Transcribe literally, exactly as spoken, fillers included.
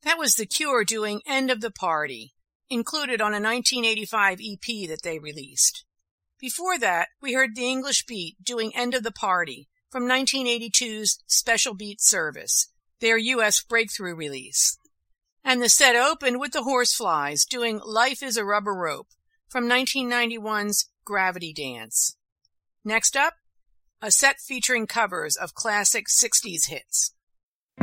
That was The Cure doing End of the Party, included on a nineteen eighty-five E P that they released. Before that, we heard The English Beat doing End of the Party from nineteen eighty-two's Special Beat Service, their U S breakthrough release. And the set opened with the Horseflies doing Life is a Rubber Rope from nineteen ninety-one's Gravity Dance. Next up, a set featuring covers of classic sixties hits.